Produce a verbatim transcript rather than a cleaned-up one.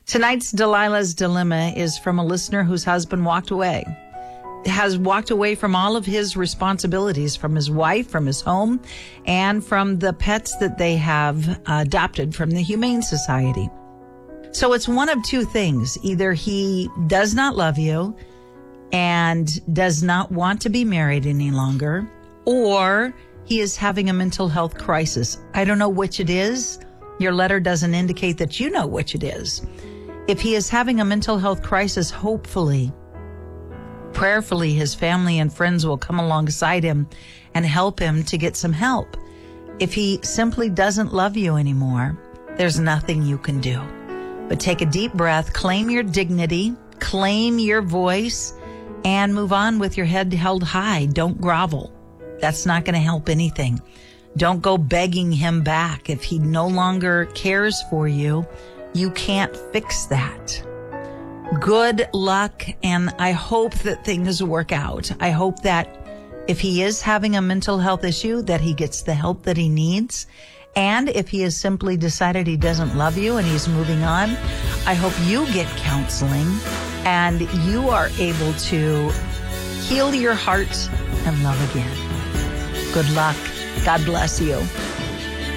Tonight's Delilah's Dilemma is from a listener whose husband walked away, has walked away from all of his responsibilities, from his wife, from his home, and from the pets that they have adopted from the Humane Society. So it's one of two things. Either he does not love you and does not want to be married any longer, or he is having a mental health crisis. I don't know which it is. Your letter doesn't indicate that you know which it is. If he is having a mental health crisis, hopefully, prayerfully, his family and friends will come alongside him and help him to get some help. If he simply doesn't love you anymore, there's nothing you can do. But take a deep breath, claim your dignity, claim your voice, and move on with your head held high. Don't grovel. That's not going to help anything. Don't go begging him back. If he no longer cares for you, you can't fix that. Good luck, and I hope that things work out. I hope that if he is having a mental health issue, that he gets the help that he needs. And if he has simply decided he doesn't love you and he's moving on, I hope you get counseling and you are able to heal your heart and love again. Good luck. God bless you.